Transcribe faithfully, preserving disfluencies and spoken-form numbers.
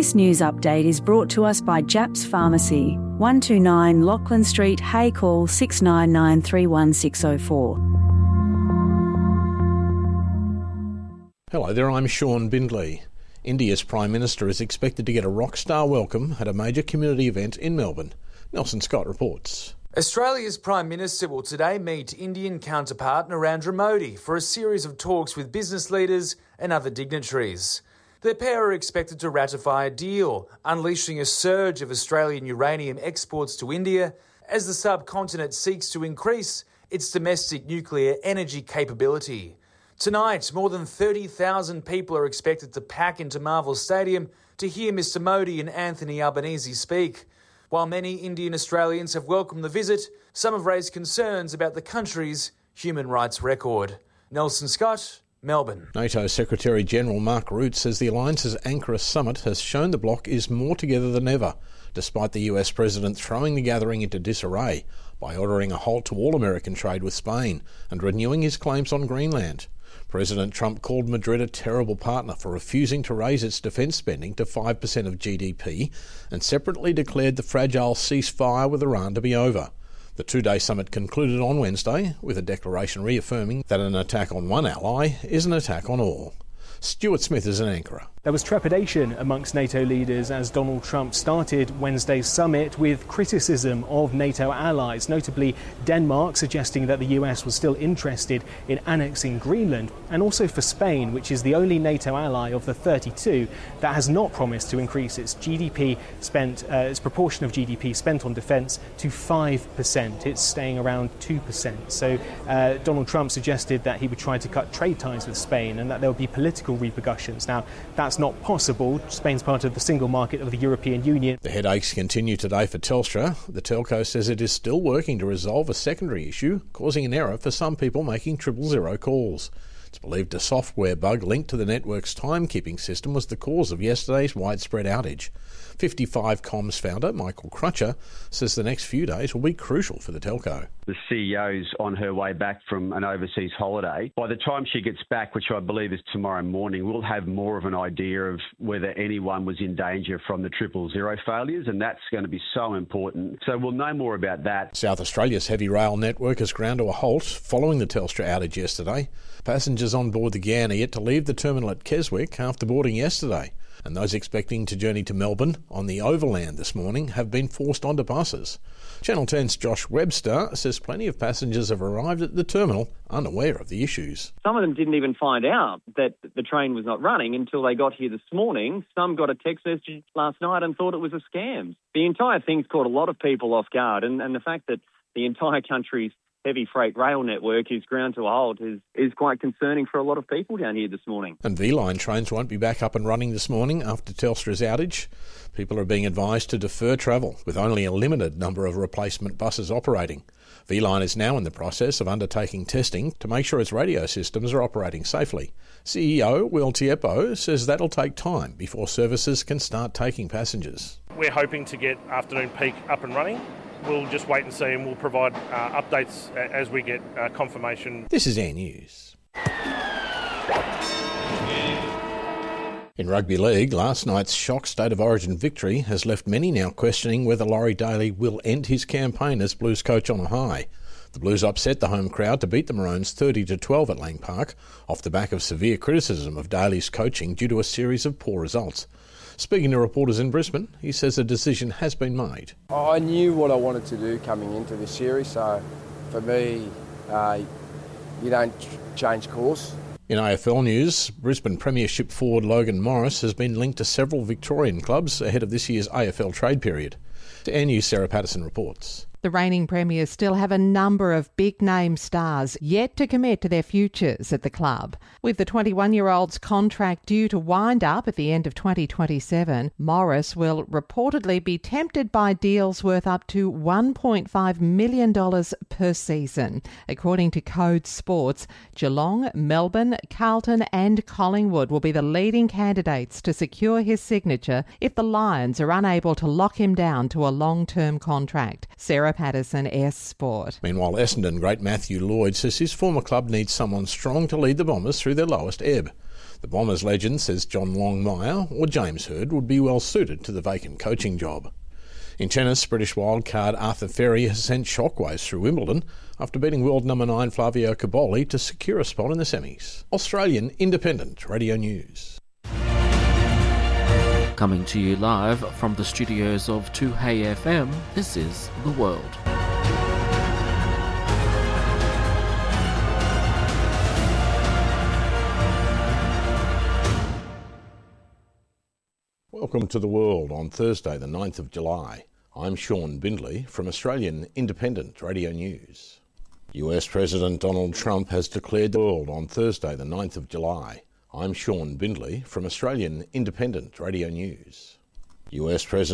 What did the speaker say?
This news update is brought to us by Japs Pharmacy, one two nine Lachlan Street, Hay, call six nine nine three one six zero four. Hello there, I'm Sean Bindley. India's Prime Minister is expected to get a rock star welcome at a major community event in Melbourne. Nelson Scott reports. Australia's Prime Minister will today meet Indian counterpart Narendra Modi for a series of talks with business leaders and other dignitaries. The pair are expected to ratify a deal, unleashing a surge of Australian uranium exports to India as the subcontinent seeks to increase its domestic nuclear energy capability. Tonight, more than thirty thousand people are expected to pack into Marvel Stadium to hear Mister Modi and Anthony Albanese speak. While many Indian Australians have welcomed the visit, some have raised concerns about the country's human rights record. Nelson Scott, Melbourne. NATO Secretary-General Mark Rutte says the alliance's Ankara summit has shown the bloc is more together than ever, despite the U S President throwing the gathering into disarray by ordering a halt to all American trade with Spain and renewing his claims on Greenland. President Trump called Madrid a terrible partner for refusing to raise its defence spending to five percent of G D P and separately declared the fragile ceasefire with Iran to be over. The two-day summit concluded on Wednesday with a declaration reaffirming that an attack on one ally is an attack on all. Stuart Smith is in Ankara. There was trepidation amongst NATO leaders as Donald Trump started Wednesday's summit with criticism of NATO allies, notably Denmark suggesting that the U S was still interested in annexing Greenland, and also for Spain, which is the only NATO ally of the thirty-two that has not promised to increase its G D P spent, uh, its proportion of G D P spent on defence to five percent. It's staying around two percent. So uh, Donald Trump suggested that he would try to cut trade ties with Spain and that there would be political repercussions. Now, that's not possible. Spain's part of the single market of the European Union. The headaches continue today for Telstra. The telco says it is still working to resolve a secondary issue, causing an error for some people making triple zero calls. It's believed a software bug linked to the network's timekeeping system was the cause of yesterday's widespread outage. fifty-five Comms founder Michael Crutcher says the next few days will be crucial for the telco. The C E O's on her way back from an overseas holiday. By the time she gets back, which I believe is tomorrow morning, we'll have more of an idea of whether anyone was in danger from the triple zero failures, and that's going to be so important. So we'll know more about that. South Australia's heavy rail network has ground to a halt following the Telstra outage yesterday. Passengers on board the Ghan are yet to leave the terminal at Keswick after boarding yesterday, and those expecting to journey to Melbourne on the Overland this morning have been forced onto buses. Channel ten's Josh Webster says plenty of passengers have arrived at the terminal unaware of the issues. Some of them didn't even find out that the train was not running until they got here this morning. Some got a text message last night and thought it was a scam. The entire thing's caught a lot of people off guard, and, and the fact that the entire country's heavy freight rail network is ground to a halt is, is quite concerning for a lot of people down here this morning. And V-Line trains won't be back up and running this morning after Telstra's outage. People are being advised to defer travel, with only a limited number of replacement buses operating. V-Line is now in the process of undertaking testing to make sure its radio systems are operating safely. C E O Will Tiepo says that'll take time before services can start taking passengers. We're hoping to get afternoon peak up and running. We'll just wait and see, and we'll provide uh, updates as we get uh, confirmation. This is Air News. In rugby league, last night's shock State of Origin victory has left many now questioning whether Laurie Daly will end his campaign as Blues coach on a high. The Blues upset the home crowd to beat the Maroons thirty to twelve at Lang Park, off the back of severe criticism of Daly's coaching due to a series of poor results. Speaking to reporters in Brisbane, he says a decision has been made. I knew what I wanted to do coming into this series, so for me, uh, you don't change course. In A F L news, Brisbane Premiership forward Logan Morris has been linked to several Victorian clubs ahead of this year's A F L trade period. To Air News, Sarah Patterson reports. The reigning premiers still have a number of big-name stars yet to commit to their futures at the club. With the twenty-one-year-old's contract due to wind up at the end of twenty twenty-seven, Morris will reportedly be tempted by deals worth up to one point five million dollars per season. According to Code Sports, Geelong, Melbourne, Carlton and Collingwood will be the leading candidates to secure his signature if the Lions are unable to lock him down to a long-term contract. Sarah Patterson, S Sport. Meanwhile, Essendon great Matthew Lloyd says his former club needs someone strong to lead the Bombers through their lowest ebb. The Bombers legend says John Longmire or James Hird would be well suited to the vacant coaching job. In tennis, British wildcard Arthur Ferry has sent shockwaves through Wimbledon after beating world number nine Flavio Cobolli to secure a spot in the semis. Australian Independent Radio News. Coming to you live from the studios of two Hey F M, this is The World. Welcome to The World on Thursday the ninth of July. I'm Sean Bindley from Australian Independent Radio News. U S President Donald Trump has declared the world on Thursday the ninth of July. I'm Sean Bindley from Australian Independent Radio News. U S President